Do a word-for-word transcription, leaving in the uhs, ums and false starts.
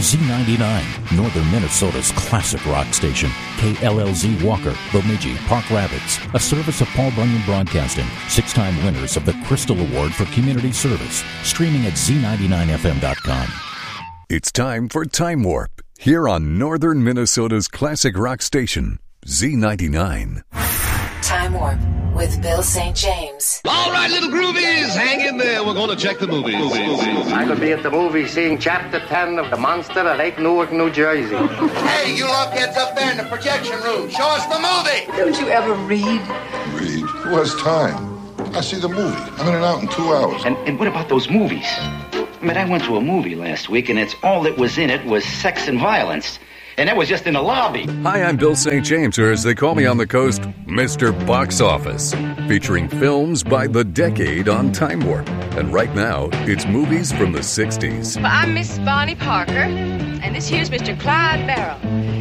Z ninety-nine, Northern Minnesota's classic rock station. K L L Z Walker, Bemidji, Park Rapids. A service of Paul Bunyan Broadcasting. Six-time winners of the Crystal Award for Community Service. Streaming at Z ninety-nine F M dot com. It's time for Time Warp, here on Northern Minnesota's classic rock station, Z ninety-nine. Time Warp with Bill Saint James. All right, little groovies, hang in there. We're going to check the movies. I could be at the movie seeing Chapter ten of The Monster at Lake Newark, New Jersey. Hey, you little kids up there in the projection room, show us the movie. Don't you ever read? Read? Who has time? I see the movie. I'm in and out in two hours. And, and what about those movies? I mean, I went to a movie last week, and it's all that was in it was sex and violence. And that was just in the lobby. Hi, I'm Bill Saint James, or as they call me on the coast, Mister Box Office, featuring films by the decade on Time Warp. And right now, it's movies from the sixties. Well, I'm Miss Bonnie Parker, and this here's Mister Clyde Barrow.